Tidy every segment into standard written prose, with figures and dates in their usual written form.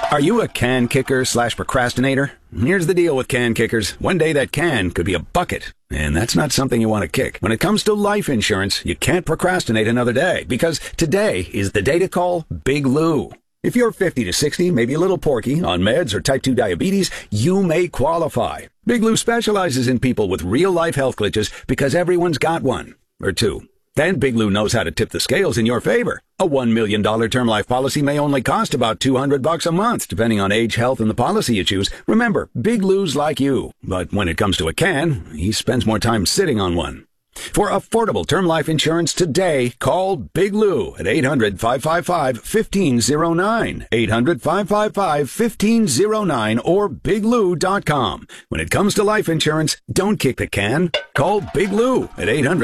Are you a can kicker / procrastinator? Here's the deal with can kickers. One day that can could be a bucket, and that's not something you want to kick. When it comes to life insurance, you can't procrastinate another day, because today is the day to call Big Lou. If you're 50 to 60, maybe a little porky, on meds or type 2 diabetes, you may qualify. Big Lou specializes in people with real-life health glitches because everyone's got one or two. Then Big Lou knows how to tip the scales in your favor. A $1 million term life policy may only cost about $200 a month, depending on age, health, and the policy you choose. Remember, Big Lou's like you. But when it comes to a can, he spends more time sitting on one. For affordable term life insurance today, call Big Lou at 800-555-1509, 800-555-1509, or biglou.com. When it comes to life insurance, don't kick the can. Call Big Lou at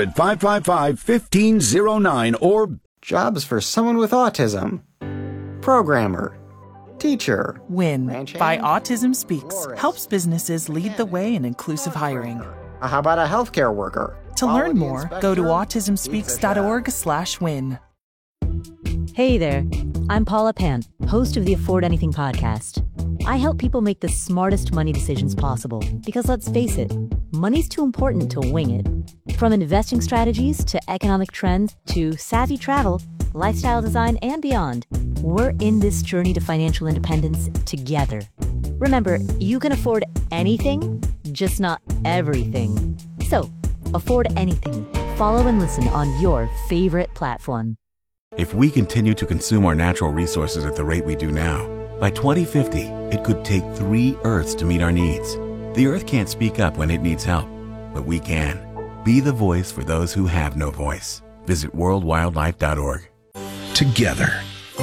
800-555-1509 or... Jobs for someone with autism. Programmer. Teacher. WIN by Autism Speaks helps businesses lead the way in inclusive hiring. How about a healthcare worker? To learn more, go to autismspeaks.org/win. Hey there, I'm Paula Pant, host of the Afford Anything podcast. I help people make the smartest money decisions possible because, let's face it, money's too important to wing it. From investing strategies to economic trends to savvy travel, lifestyle design, and beyond, we're in this journey to financial independence together. Remember, you can afford anything, just not everything. So, afford anything. Follow and listen on your favorite platform. If we continue to consume our natural resources at the rate we do now, by 2050, it could take 3 Earths to meet our needs. The Earth can't speak up when it needs help, but we can. Be the voice for those who have no voice. Visit worldwildlife.org. Together.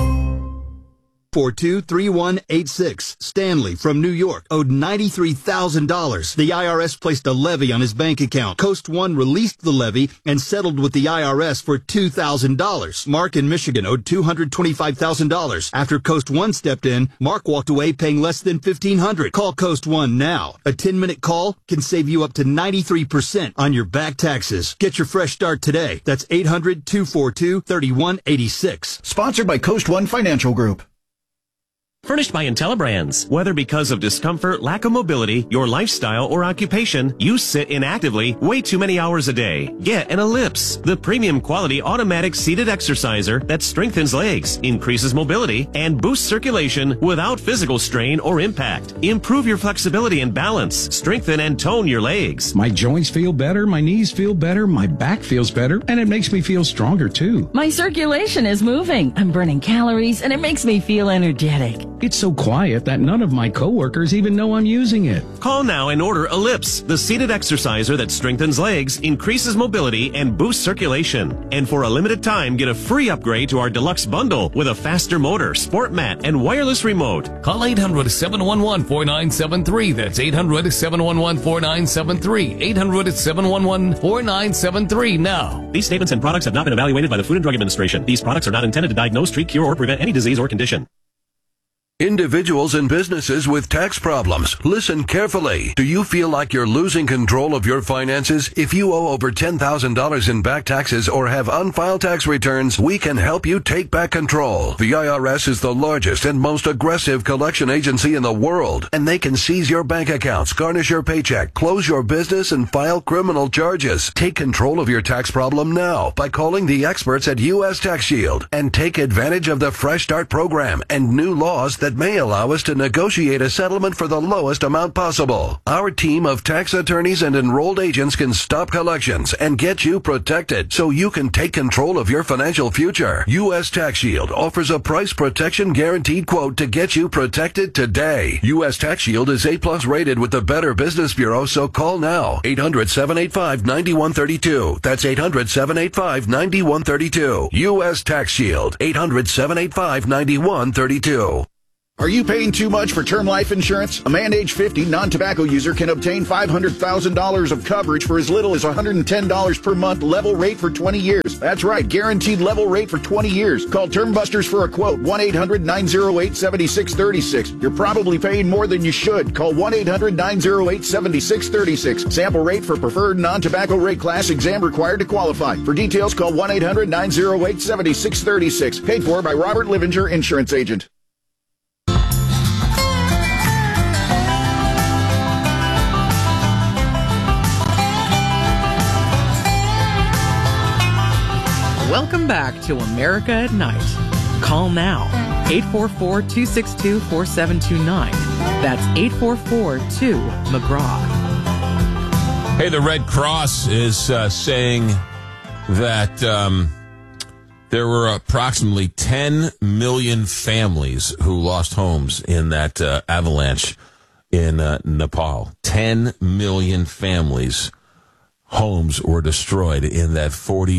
423186. Stanley from New York owed $93,000. The IRS placed a levy on his bank account. Coast One released the levy and settled with the IRS for $2,000. Mark in Michigan owed $225,000. After Coast One stepped in, Mark walked away paying less than $1,500. Call Coast One now. A 10-minute call can save you up to 93% on your back taxes. Get your fresh start today. That's 800-242-3186. Sponsored by Coast One Financial Group. Furnished by IntelliBrands. Whether because of discomfort, lack of mobility, your lifestyle, or occupation, you sit inactively way too many hours a day. Get an Ellipse, the premium quality automatic seated exerciser that strengthens legs, increases mobility, and boosts circulation without physical strain or impact. Improve your flexibility and balance. Strengthen and tone your legs. My joints feel better, my knees feel better, my back feels better, and it makes me feel stronger too. My circulation is moving. I'm burning calories, and it makes me feel energetic. It's so quiet that none of my coworkers even know I'm using it. Call now and order Ellipse, the seated exerciser that strengthens legs, increases mobility, and boosts circulation. And for a limited time, get a free upgrade to our deluxe bundle with a faster motor, sport mat, and wireless remote. Call 800-711-4973. That's 800-711-4973. 800-711-4973 now. These statements and products have not been evaluated by the Food and Drug Administration. These products are not intended to diagnose, treat, cure, or prevent any disease or condition. Individuals and businesses with tax problems, listen carefully. Do you feel like you're losing control of your finances? If you owe over $10,000 in back taxes or have unfiled tax returns, we can help you take back control. The IRS is the largest and most aggressive collection agency in the world, and they can seize your bank accounts, garnish your paycheck, close your business, and file criminal charges. Take control of your tax problem now by calling the experts at U.S. Tax Shield and take advantage of the Fresh Start program and new laws that may allow us to negotiate a settlement for the lowest amount possible. Our team of tax attorneys and enrolled agents can stop collections and get you protected so you can take control of your financial future. U.S. Tax Shield offers a price protection guaranteed quote to get you protected today. U.S. Tax Shield is A+ rated with the Better Business Bureau, so call now. 800-785-9132. That's 800-785-9132. U.S. Tax Shield. 800-785-9132. Are you paying too much for term life insurance? A man age 50 non-tobacco user can obtain $500,000 of coverage for as little as $110 per month, level rate for 20 years. That's right, guaranteed level rate for 20 years. Call Term Busters for a quote, 1-800-908-7636. You're probably paying more than you should. Call 1-800-908-7636. Sample rate for preferred non-tobacco rate class, exam required to qualify. For details, call 1-800-908-7636. Paid for by Robert Livinger, Insurance Agent. Welcome back to America at Night. Call now, 844-262-4729. That's 844-2-McGraw. Hey, the Red Cross is saying that there were approximately 10 million families who lost homes in that avalanche in Nepal. 10 million families' homes were destroyed in that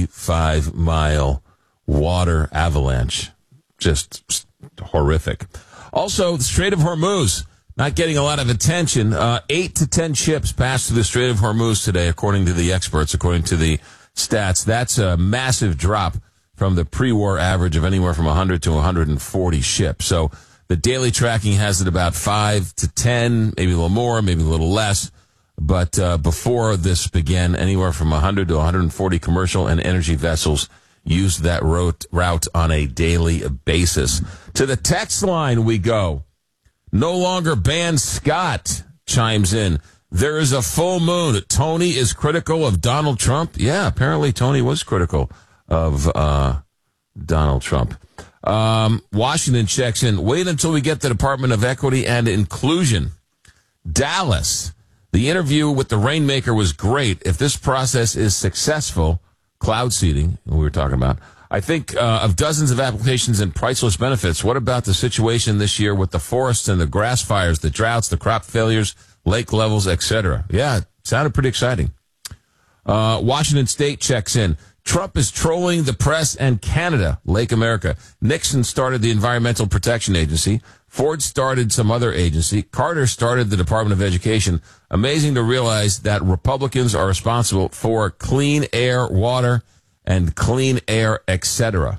45-mile water avalanche. Just horrific. Also, the Strait of Hormuz, not getting a lot of attention. 8 to 10 ships passed through the Strait of Hormuz today, according to the experts, according to the stats. That's a massive drop from the pre-war average of anywhere from 100 to 140 ships. So the daily tracking has it about 5 to 10, maybe a little more, maybe a little less. But before this began, anywhere from 100 to 140 commercial and energy vessels used that route on a daily basis. To the text line we go. No longer ban Scott chimes in. There is a full moon. Tony is critical of Donald Trump. Yeah, apparently Tony was critical of Donald Trump. Washington checks in. Wait until we get the Department of Equity and Inclusion. Dallas. The interview with the Rainmaker was great. If this process is successful, cloud seeding, we were talking about, I think of dozens of applications and priceless benefits. What about the situation this year with the forests and the grass fires, the droughts, the crop failures, lake levels, etc.? Yeah, it sounded pretty exciting. Washington State checks in. Trump is trolling the press and Canada, Lake America. Nixon started the Environmental Protection Agency. Ford started some other agency. Carter started the Department of Education. Amazing to realize that Republicans are responsible for clean air, water, and clean air, etc.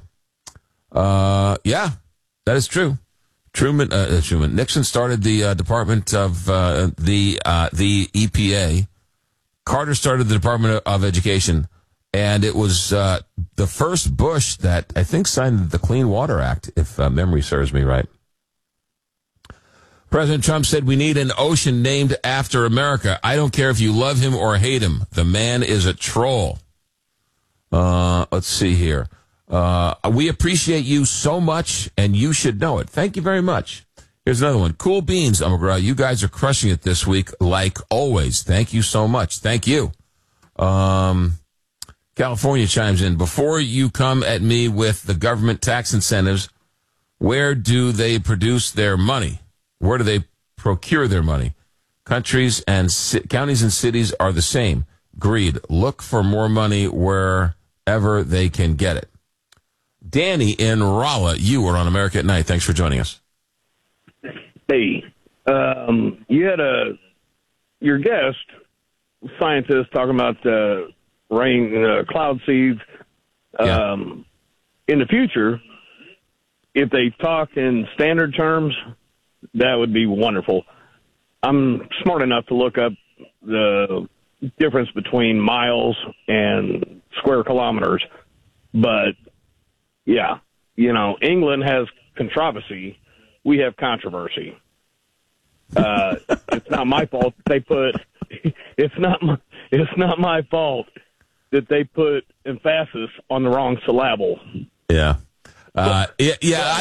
Yeah, that is true. Nixon started the Department of the EPA. Carter started the Department of Education. And it was the first Bush that I think signed the Clean Water Act, if memory serves me right. President Trump said we need an ocean named after America. I don't care if you love him or hate him. The man is a troll. Let's see here. We appreciate you so much, and you should know it. Thank you very much. Here's another one. Cool beans, McGraw. You guys are crushing it this week, like always. Thank you so much. Thank you. California chimes in. Before you come at me with the government tax incentives, where do they produce their money? Where do they procure their money? Countries and counties and cities are the same. Greed. Look for more money wherever they can get it. Danny in Rolla, you are on America at Night. Thanks for joining us. Hey, you had your guest, scientist, talking about rain, cloud seeds. In the future, if they talk in standard terms, that would be wonderful. I'm smart enough to look up the difference between miles and square kilometers. But, yeah, England has controversy. We have controversy. It's not my fault that they put it's not my fault that they put emphasis on the wrong syllable. Yeah. It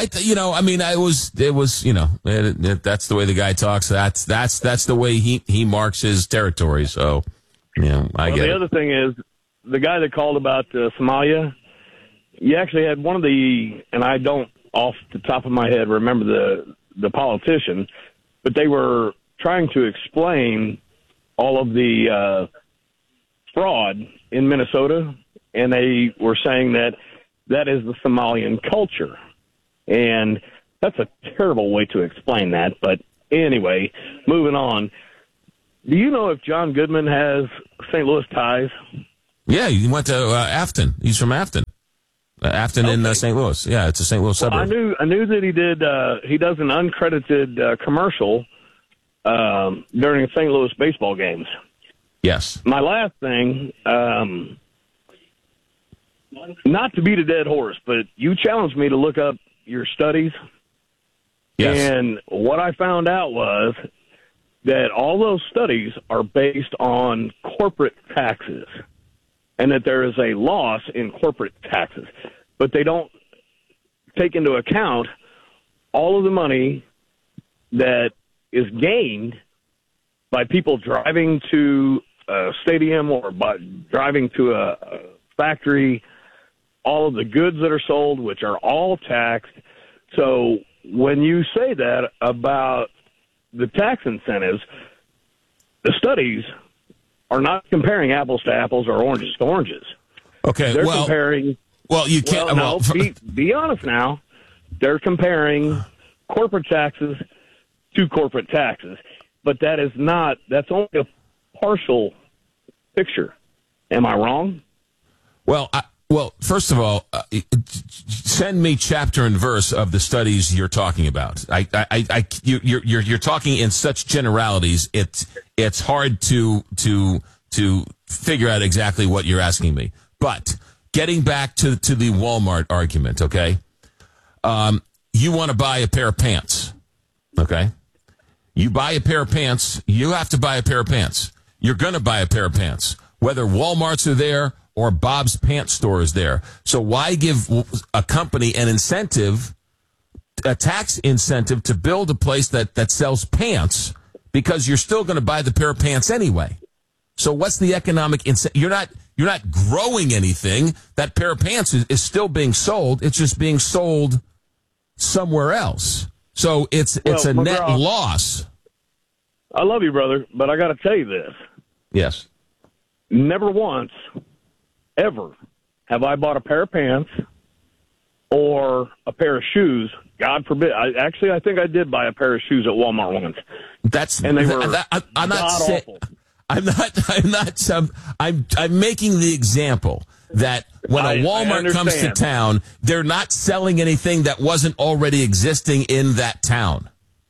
was, that's the way the guy talks. That's the way he marks his territory. So, I get it. The other thing is, the guy that called about Somalia, you actually had one of and I don't off the top of my head remember the politician, but they were trying to explain all of the fraud in Minnesota, and they were saying that is the Somalian culture. And that's a terrible way to explain that. But anyway, moving on. Do you know if John Goodman has St. Louis ties? Yeah, he went to Afton. He's from Afton. Afton in St. Louis. Yeah, it's a St. Louis suburb. I knew that he did. He does an uncredited commercial during St. Louis baseball games. Yes. My last thing, not to beat a dead horse, but you challenged me to look up your studies. Yes. And what I found out was that all those studies are based on corporate taxes. and that there is a loss in corporate taxes. But they don't take into account all of the money that is gained by people driving to a stadium or by driving to a factory, all of the goods that are sold, which are all taxed. So when you say that about the tax incentives, the studies are not comparing apples to apples or oranges to oranges. Okay, They're comparing. Well, you can't. Well, no, be honest now. They're comparing corporate taxes to corporate taxes, but that's only a partial picture. Am I wrong? Well, first of all, send me chapter and verse of the studies you're talking about. You're talking in such generalities. It's hard to figure out exactly what you're asking me. But getting back to the Walmart argument, okay? You want to buy a pair of pants, okay? You buy a pair of pants. You have to buy a pair of pants. You're going to buy a pair of pants, whether Walmarts are there or Bob's Pants Store is there. So why give a company an incentive, a tax incentive, to build a place that sells pants, because you're still going to buy the pair of pants anyway? So what's the economic incentive? You're not growing anything. That pair of pants is still being sold. It's just being sold somewhere else. So it's a net loss. I love you, brother, but I got to tell you this. Yes. Never once, ever, have I bought a pair of pants or a pair of shoes. God forbid. I think I did buy a pair of shoes at Walmart once. I'm making the example that when a Walmart comes to town, they're not selling anything that wasn't already existing in that town.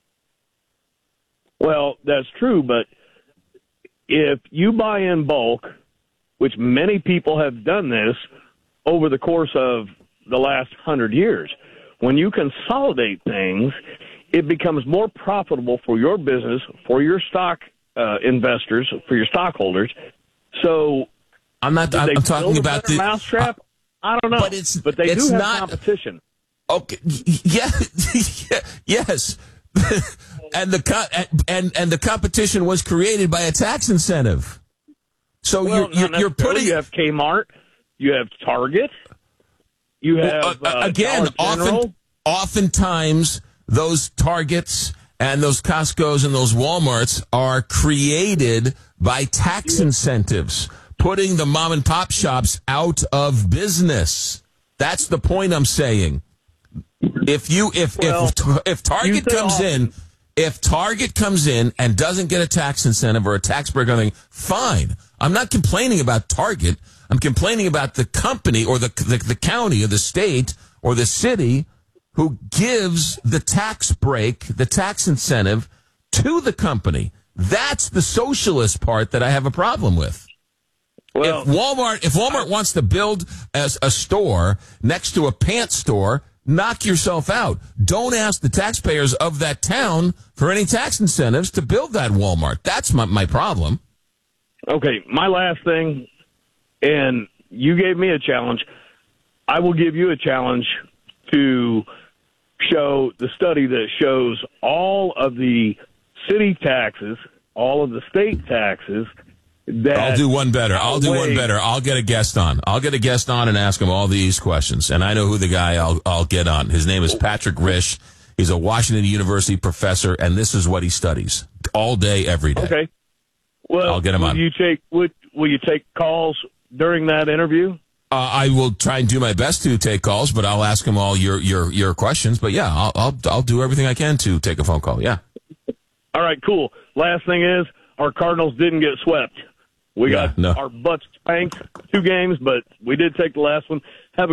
Well, that's true, but if you buy in bulk, which many people have done this over the course of the last 100 years, when you consolidate things, it becomes more profitable for your business, for your stock investors, for your stockholders. So I'm talking about the mousetrap. I don't know, but they do have competition. Okay, yes, and the competition was created by a tax incentive. So you're putting. You have Kmart, you have Target, you have oftentimes those Targets and those Costco's and those Walmarts are created by tax incentives, putting the mom and pop shops out of business. That's the point I'm saying. If Target comes in and doesn't get a tax incentive or a tax break or anything, fine. I'm not complaining about Target. I'm complaining about the company or the county or the state or the city who gives the tax break, the tax incentive to the company. That's the socialist part that I have a problem with. Well, if Walmart wants to build as a store next to a pants store, knock yourself out. Don't ask the taxpayers of that town for any tax incentives to build that Walmart. That's my problem. Okay, my last thing, and you gave me a challenge. I will give you a challenge to show the study that shows all of the city taxes, all of the state taxes. I'll do one better. I'll get a guest on. I'll get a guest on and ask him all these questions. And I know who the guy I'll get on. His name is Patrick Risch. He's a Washington University professor, and this is what he studies all day, every day. Okay. Well, I'll get him on. Will you take calls during that interview? I will try and do my best to take calls, but I'll ask him all your questions. But yeah, I'll do everything I can to take a phone call. Yeah. All right, cool. Last thing is, our Cardinals didn't get swept. We got our butts spanked 2 games, but we did take the last one.